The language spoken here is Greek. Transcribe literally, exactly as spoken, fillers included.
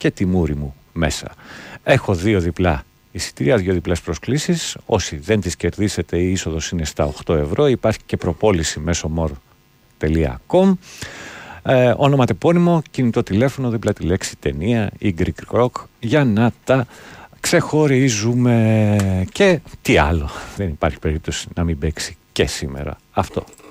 και τη μούρη μου μέσα. Έχω δύο διπλά εισιτήρια, δύο διπλές προσκλήσεις. Όσοι δεν τις κερδίσετε, η είσοδος είναι στα οκτώ ευρώ. Υπάρχει και προπόληση μέσω μορ τελεία κομ. Ε, όνομα τεπώνυμο, κινητό τηλέφωνο, δίπλα τη λέξη ταινία ή Greek Rock για να τα ξεχωρίζουμε. Και τι άλλο, δεν υπάρχει περίπτωση να μην παίξει και σήμερα αυτό.